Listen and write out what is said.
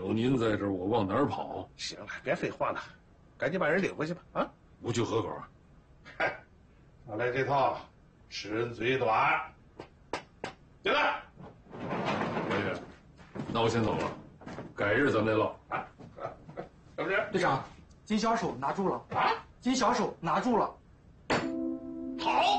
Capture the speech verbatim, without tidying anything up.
有您在这儿，我往哪儿跑？ 行了，别废话了，赶紧把人领回去吧！啊， 不去河口。 嗨，我来这套，吃人嘴短。进来。 老爷，那我先走了，改日咱再唠。啊， 是不是？ 队长，金小手拿住了啊！ 金小手拿住了。 好。